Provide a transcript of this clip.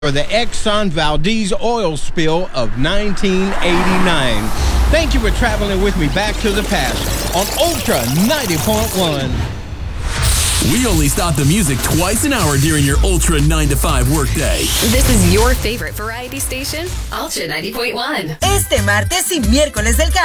for the Exxon Valdez oil spill of 1989. Thank you for traveling with me back to the past on Ultra 90.1. We only stop the music twice an hour during your Ultra 9 to 5 workday. This is your favorite variety station, Ultra 90.1. Este martes y miércoles del